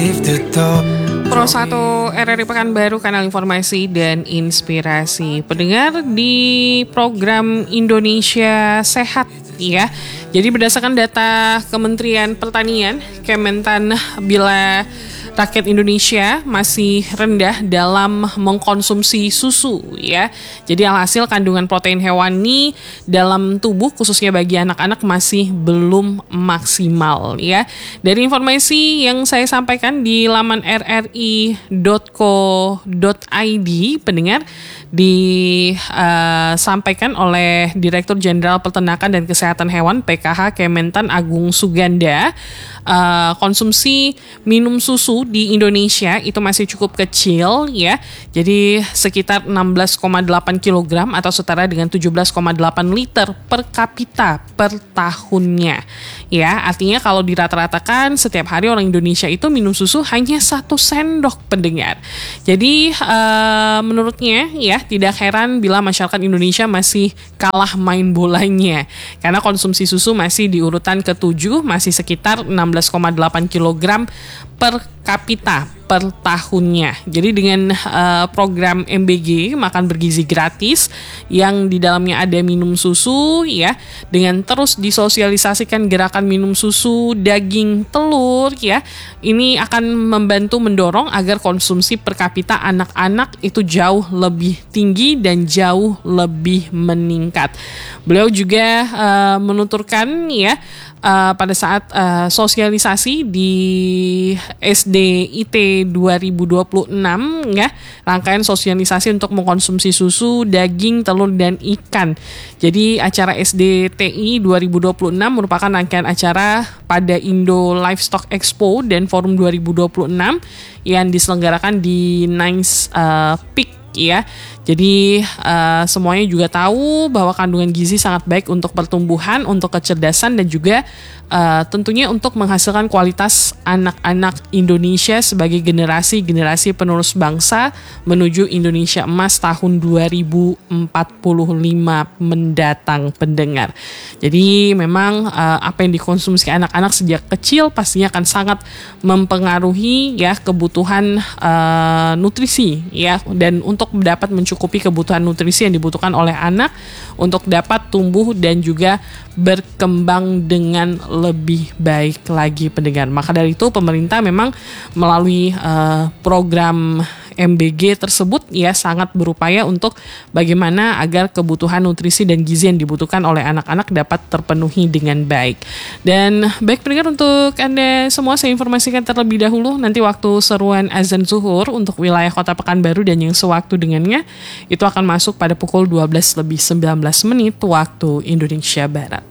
Pro 1 RRI Pekanbaru, kanal informasi dan inspirasi. Pendengar di program Indonesia Sehat ya. Jadi berdasarkan data Kementerian Pertanian, Kementan, bila rakyat Indonesia masih rendah dalam mengkonsumsi susu ya. Jadi alhasil kandungan protein hewani dalam tubuh khususnya bagi anak-anak masih belum maksimal ya. Dari informasi yang saya sampaikan di laman rri.co.id, pendengar, disampaikan oleh Direktur Jenderal Peternakan dan Kesehatan Hewan PKH Kementan Agung Suganda, konsumsi minum susu di Indonesia itu masih cukup kecil ya. Jadi sekitar 16,8 kg atau setara dengan 17,8 liter per kapita per tahunnya. Ya, artinya kalau dirata-ratakan setiap hari orang Indonesia itu minum susu hanya 1 sendok, pendengar. Jadi menurutnya ya tidak heran bila masyarakat Indonesia masih kalah main bolanya. Karena konsumsi susu masih di urutan ke-7, masih sekitar 16,8 kg per kapita per tahunnya. Jadi dengan program MBG, makan bergizi gratis, yang di dalamnya ada minum susu ya, dengan terus disosialisasikan gerakan minum susu, daging, telur ya, ini akan membantu mendorong agar konsumsi per kapita anak-anak itu jauh lebih tinggi dan jauh lebih meningkat. Beliau juga menuturkan ya, pada saat sosialisasi di SDIT 2026 ya, rangkaian sosialisasi untuk mengkonsumsi susu, daging, telur, dan ikan. Jadi acara SDTI 2026 merupakan rangkaian acara pada Indo Livestock Expo dan Forum 2026 yang diselenggarakan di Nice Peak ya. Jadi semuanya juga tahu bahwa kandungan gizi sangat baik untuk pertumbuhan, untuk kecerdasan, dan juga tentunya untuk menghasilkan kualitas anak-anak Indonesia sebagai generasi penerus bangsa menuju Indonesia Emas tahun 2045 mendatang, pendengar. Jadi memang apa yang dikonsumsi anak-anak sejak kecil pastinya akan sangat mempengaruhi ya kebutuhan nutrisi ya, dan untuk dapat mencukupi kebutuhan nutrisi yang dibutuhkan oleh anak untuk dapat tumbuh dan juga berkembang dengan lebih baik lagi, pendengar. Maka dari itu pemerintah memang melalui program MBG tersebut ya sangat berupaya untuk bagaimana agar kebutuhan nutrisi dan gizi yang dibutuhkan oleh anak-anak dapat terpenuhi dengan baik. Dan baik pendengar, untuk Anda semua saya informasikan terlebih dahulu nanti waktu seruan azan zuhur untuk wilayah Kota Pekanbaru dan yang sewaktu dengannya itu akan masuk pada pukul 12:19 waktu Indonesia Barat.